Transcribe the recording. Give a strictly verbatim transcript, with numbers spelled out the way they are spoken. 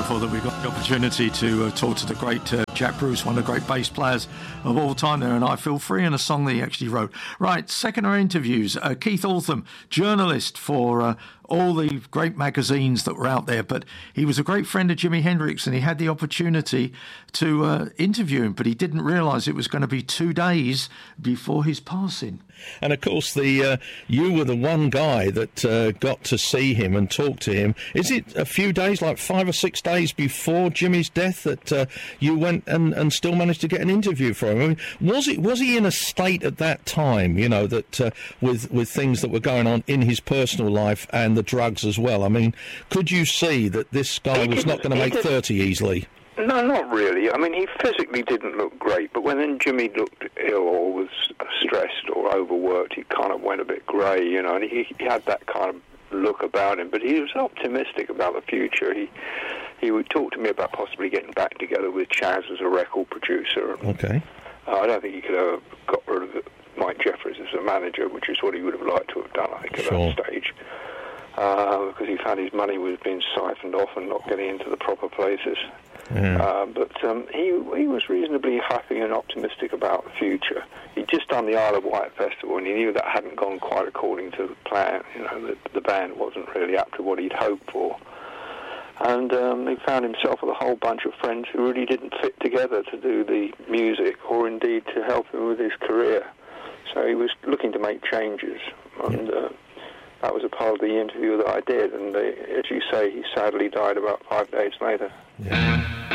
wonderful that we got the opportunity to uh, talk to the great uh, Jack Bruce, one of the great bass players of all time there, and I Feel Free, and a song that he actually wrote. Right, second our interviews, uh, Keith Altham, journalist for uh, all the great magazines that were out there, but he was a great friend of Jimi Hendrix, and he had the opportunity to uh, interview him, but he didn't realise it was going to be two days before his passing. And of course, the uh, you were the one guy that uh, got to see him and talk to him. Is it a few days, like five or six days before Jimmy's death, that uh, you went and, and still managed to get an interview for him? I mean, was it was he in a state at that time, you know, that uh, with with things that were going on in his personal life and the drugs as well? I mean, could you see that this guy was not going to make thirty easily? No, not really. I mean, he physically didn't look great, but when then Jimmy looked ill or was stressed or overworked, he kind of went a bit grey, you know, and he, he had that kind of look about him. But he was optimistic about the future. He he would talk to me about possibly getting back together with Chaz as a record producer. Okay. Uh, I don't think he could have got rid of Mike Jeffries as a manager, which is what he would have liked to have done, I think, at sure. that stage. Uh, because he found his money was being siphoned off and not getting into the proper places. Yeah. Uh, but um, he he was reasonably happy and optimistic about the future. He'd just done the Isle of Wight festival, and he knew that hadn't gone quite according to the plan. You know, the, the band wasn't really up to what he'd hoped for. And um, he found himself with a whole bunch of friends who really didn't fit together to do the music or indeed to help him with his career. So he was looking to make changes. And uh, that was a part of the interview that I did. And uh, as you say, he sadly died about five days later. Yeah.